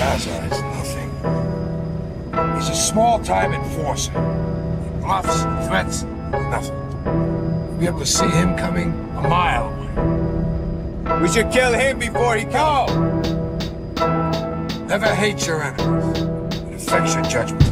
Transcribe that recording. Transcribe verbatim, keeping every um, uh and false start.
Salazar is nothing. He's a small-time enforcer. He bluffs, threats, nothing. You'll be able to see him coming a mile away. We should kill him before he comes. Never hate your enemies. It affects your judgment.